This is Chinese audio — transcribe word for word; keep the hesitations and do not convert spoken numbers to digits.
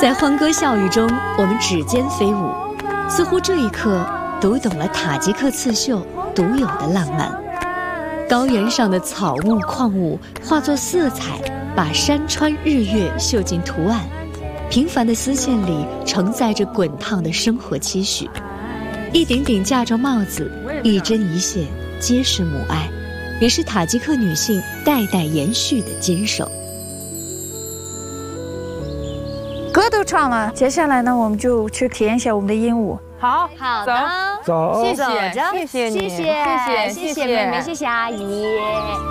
在欢歌笑语中，我们指尖飞舞，似乎这一刻读懂了塔吉克刺绣独有的浪漫。高原上的草木矿物化作色彩，把山川日月绣进图案。平凡的丝线里承载着滚烫的生活期许。一顶顶嫁妆帽子，一针一线，皆是母爱，也是塔吉克女性代代延续的坚守。 歌都唱了，接下来呢，我们就去体验一下我们的鹦鹉。 好， 好的， 走， 谢谢， 谢谢你， 谢谢，谢谢，谢谢妹妹，谢谢阿姨。